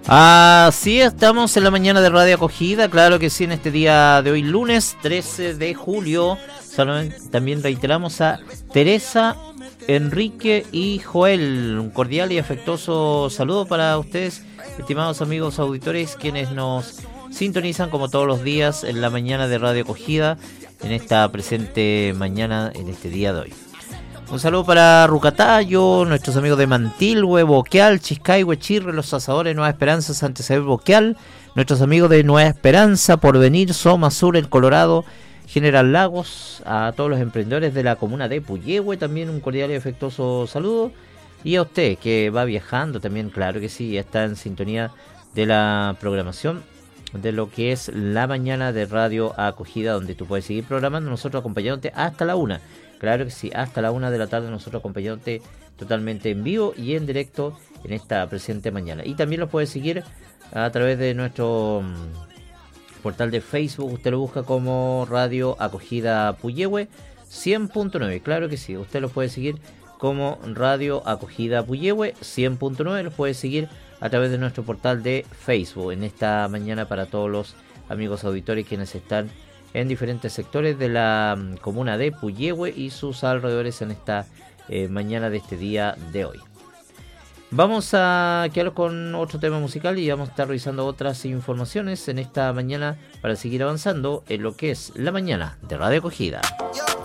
Sí, estamos en la mañana de Radio Acogida, claro que sí, en este día de hoy, lunes 13 de julio. También reiteramos a Teresa, Enrique y Joel. Un cordial y afectuoso saludo para ustedes, estimados amigos auditores, quienes nos sintonizan como todos los días en la mañana de Radio Acogida, en esta presente mañana, en este día de hoy. Un saludo para Rucatayo, nuestros amigos de Mantilhue, Boqueal, Chiscaihue, Chirre, Los Asadores, Nueva Esperanza, Santa Isabel, Boqueal, nuestros amigos de Nueva Esperanza, Porvenir, Soma Sur, El Colorado, General Lagos, a todos los emprendedores de la comuna de Puyehue, también un cordial y afectuoso saludo. Y a usted que va viajando también, claro que sí, está en sintonía de la programación de lo que es la mañana de Radio Acogida, donde tú puedes seguir programando, nosotros acompañándote hasta la 1. Claro que sí, hasta la 1 de la tarde nosotros acompañándote totalmente en vivo y en directo en esta presente mañana. Y también lo puedes seguir a través de nuestro portal de Facebook. Usted lo busca como Radio Acogida Puyehue 100.9. Claro que sí, usted lo puede seguir como Radio Acogida Puyehue 100.9. Lo puede seguir a través de nuestro portal de Facebook en esta mañana para todos los amigos auditores quienes están en diferentes sectores de la comuna de Puyehue y sus alrededores en esta mañana de este día de hoy. Vamos a quedarnos con otro tema musical y vamos a estar revisando otras informaciones en esta mañana para seguir avanzando en lo que es la mañana de Radio Acogida.